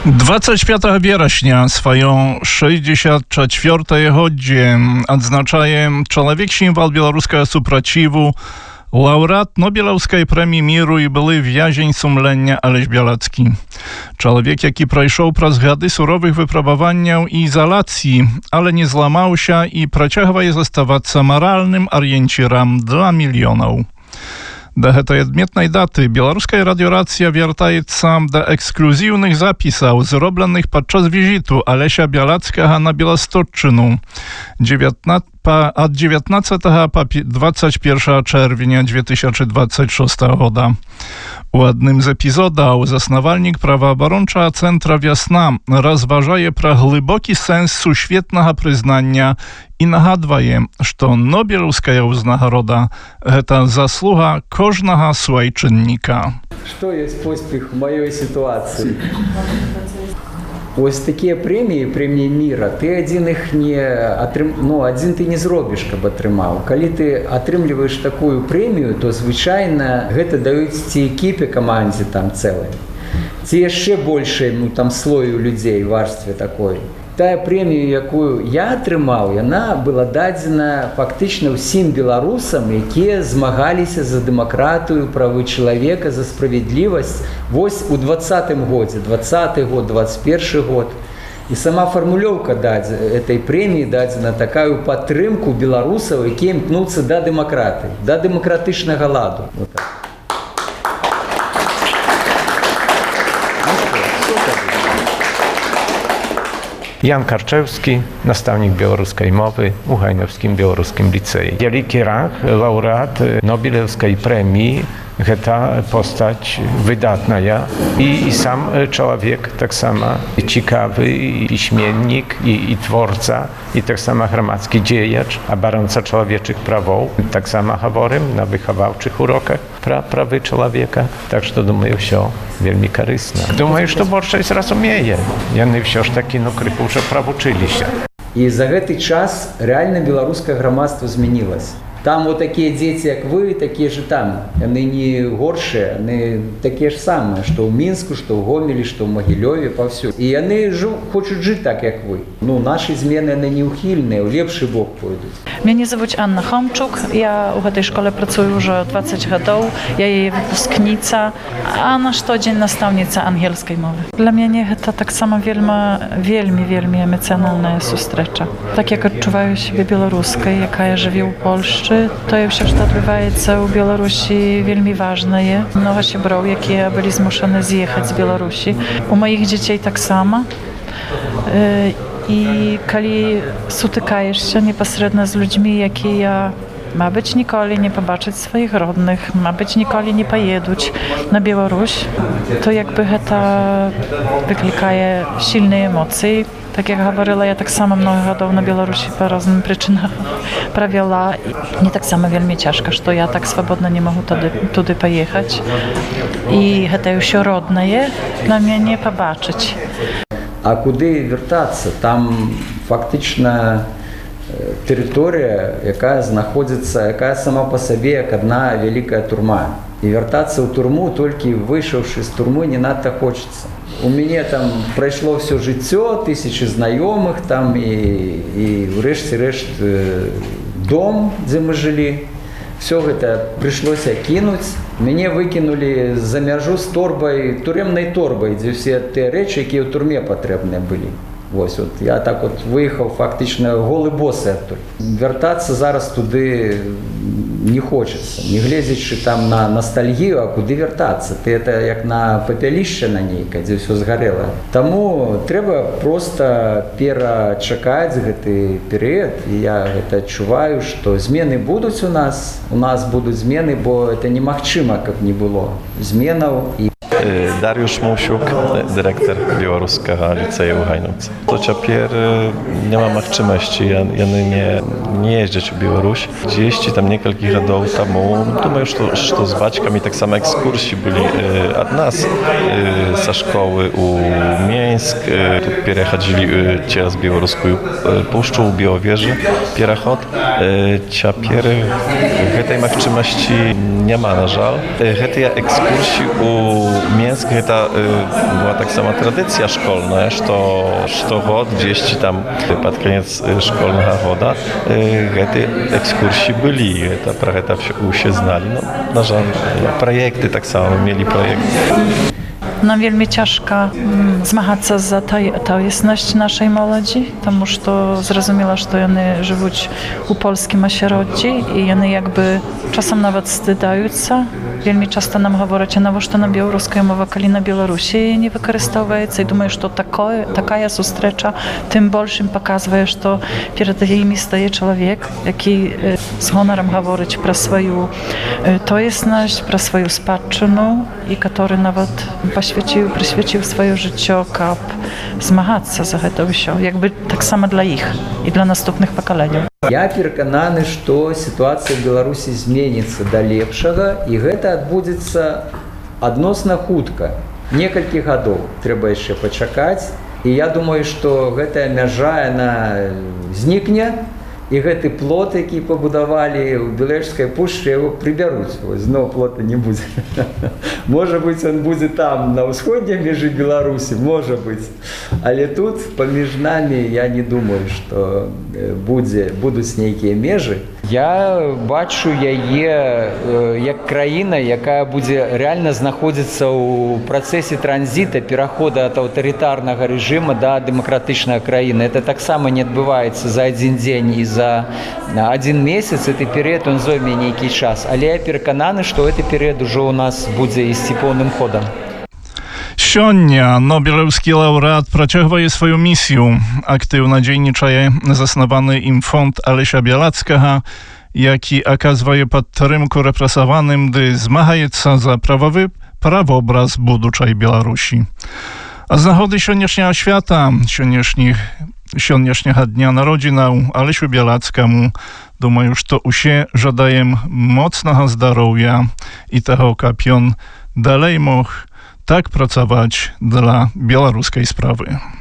25 września swoją 64. годзе адзначае чалавек-сімвал беларускага супраціву, лаўрэат Нобелеўскай прэміі міру і былы в'язень сумлення Алесь Бялацкі. Чалавек, які прайшоў праз гады суровых выпрабаванняў і ізалацыі, але не зламаўся і працягвае заставацца маральным арыенцірам для мільёнаў. Да гэтай адметнай даты беларуская радыёрацыя вяртаецца да эксклюзіўных запісаў, зробленых падчас візіту Алеся Бялацкага на Беласточчыну ад 19 па 21 чэрвеня 2026 года. У адным з эпізодаў заснавальнік праваабарончага цэнтра «Вясна» разважае пра глыбокі сэнс сусветнага прызнання і нагадвае, што Нобелеўская ўзнагарода – гэта заслуга кожнага суайчынніка. Што ёсць поспех у маёй сітуацыі? Ось такія прэміі міра, ты адзін іх не адзін ты не зробіш, каб атрымаў. Калі ты атрымліваеш такую прэмію, то звычайна гэта даюць ці экіпе камандзе там цэлай, ці яшчэ большай слою людзей, варстве такой. Тая прэмію, якую я атрымаў, яна была дадзена фактычна ўсім беларусам, якія змагаліся за дэмакратыю, правы чалавека, за справядлівасць. Вось у 20-м годзе, 20-й год, 21-й год. І сама фармулёўка этой прэміі дадзена такую падтрымку беларусаў, якія імкнуцца да дэмакратыі, да дэмакратычнага ладу. Вот так. Jan Karczewski, nastavnik białoruskiej mowy u Hajnowskim Białoruskim Liceum. Wielki rang, laureat Nobelewskiej premii, to postać wydatna i sam człowiek tak samo ciekawy, i piśmiennik, i twórca, i tak samo gromadzki dziejacz, a baronca człowieczych prawów, tak samo говорим na wychowawczych urokach prawy człowieka. Tak że думаю, все wielmi korzystne. Думаю, что большасць разумее. Яны все ж таки, крыху уже правучыліся. І за гэты час реально беларускае грамадства змянілася. Там вот такие дети, как вы, такие же там. Они не горшие, они такие же самые, что в Минску, что в Гомеле, что в Могилеве, повсюду. И они хочут жить так, как вы. Наши змены, они неухильные, в лепший бок пойдут. Меня зовут Анна Хомчук. Я в этой школе працую уже 20 годов. Я jej выпускница, а на штодзень наставница ангельской мовы. Для меня это так само вельми эмоцjonalna сустрэча. Так як адчуваю себе беларускай, якая жыве ў Польшчы, тое ўсё, што адбываецца ў Беларусі, вельмі важнае. Многа сяброў, якія былі змушаны з'ехаць з Беларусі. У маіх дзяцей таксама. І калі сутыкаешся непасрэдна з людзьмі, якія, мабыць, ніколі не пабачаць сваіх родных, мабыць, ніколі не паедуць на Беларусь, то якby гэта выклікае сильныя эмоцыі. Так як говорила, я так само много годов на Беларусі по разным причинам провела. Мне так само вельми цяжка, что я так свободно не могу туды поехать. И гэта ўсё роднае на мяне побачыць. А куды вертацца? Там фактычна тэрыторыя, якая знаходзіцца, якая сама по сабе як одна вялікая турма. І вертацца ў турму, толькі выйшаўшы з турмы, не надта хочется. У мяне там прайшло все жыццё, тысячи знаёмых там і ўрэшце-рэшт дом, дзе мы жылі. Все гэта прыйшлося кінуць. Мяне выкінулі за мяжу з торбай, турэмнай торбай, дзе все тыя рэчы, якія ў турме патрэбныя былі. Вось вот я так вот выехаў фактычна голы босы адтуль. Вяртацца зараз туды не хочется, не гледзячы там на ностальгію, а куды вяртацца? Ты это як на папялішча на нейкае, дзе ўсё згарэла. Таму трэба проста перачакаць гэты перыяд. І я гэта адчуваю, што змены будуць у нас будуць змены, бо это немагчыма, каб не было зменаў. Dariusz Musiuk, dyrektor Białoruskiego Liceum Hajnowca. To ciapier nie ma możliwości, ja nie jeżdżę w Białoruś. Jeździ tam niektórych radów temu, думаю, że z baćkami tak samo ekskursji byli od nas ze szkoły u Mińsk. Переходили через Białoruską puszczę u Białowieży, переход. Ciapier tej możliwości nie ma, na żal. Tej ekskursji u Minsk это была так сама традиция школьная, что год gdzieś там под конец школьного года эти экскурсии были, это про это все знали. Ну, на жаль, проекты так само mieli проекты. Нам вельмі цяжка змагацца за тоеснасць нашай моладзі, таму што зразумела, што яны жывуць у польскім асяроддзі і яны як бы часам нават стыдаюцца. Вельмі часта нам гавораць, а навошта нам беларуская мова, калі на Беларусі не выкарыстоўваецца, і думаю, што такая сустрэча тым большым паказвае, што перад імі стае чалавек, які з гонарам гаворыць пра сваю тоеснасць, пра сваю спадчыну і который нават прысвяціў сваё жыццё, каб змагацца за гэта ўсё, як бы таксама для іх і для наступных пакаленняў. Я перакананы, што сітуацыя ў Беларусі зменіцца да лепшага, і гэта адбудзецца адносна хутка. Некалькі гадоў трэба яшчэ пачакаць, і я думаю, што гэтая мяжа яна знікне, і гэты плот, які пабудавалі ў Белэжскай пушчы, яго прыбяруць. Зноў плота не будзе. Можа быць, ён будзе там, на ўсходняй межы Беларусі, можа быць. Але тут, паміж намі, я не думаю, што будуць нейкія межы. Я бачу яе як краіна, якая будзе рэальна знаходзіцца ў працэсе транзіта, перахода ад аўтарытарнага рэжыма да дэмакратычнай краіны. Это таксама не адбываецца за адзін дзень і за адзін месяц. Гэты перыяд он зойме нейкі час. Але я перакананы, што гэты перыяд ужо ў нас будзе ісці поўным ходам. Сёння Нобелеўскі лаўрэат працягвае сваю місію. Актыўна дзейнічае заснаваны ім фонд Алеся Białackiego, які аказвае падтрымку рэпрэсаваным, ды змагаецца за прававы правобраз будучай Беларусі. А з нагоды сённяшняга свята, сённяшняга дня народзінаў Алесю Białackiemu, думаю, што усе жадаем моцнага здароўя і таго, каб ён далей мог tak pracować dla białoruskiej sprawy.